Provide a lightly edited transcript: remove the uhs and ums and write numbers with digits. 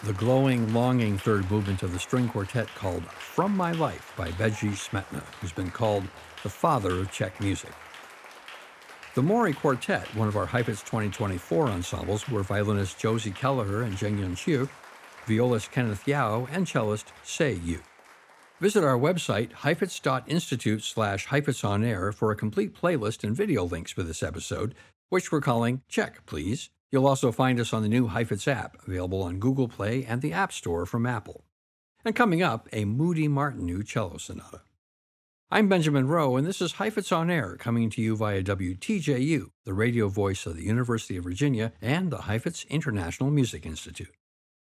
the glowing, longing third movement of the string quartet called From My Life by Bedřich Smetana, who's been called the father of Czech music. The Maury Quartet, one of our Heifetz 2024 ensembles, were violinists Josie Kelleher and Zhengyun Qiu, violist Kenneth Yao, and cellist Sei Yu. Visit our website, heifetz.institute/HeifetzOnAir, for a complete playlist and video links for this episode, which we're calling Check, Please. You'll also find us on the new Heifetz app, available on Google Play and the App Store from Apple. And coming up, a Moody Martineau cello sonata. I'm Benjamin Rowe, and this is Heifetz on Air, coming to you via WTJU, the radio voice of the University of Virginia and the Heifetz International Music Institute.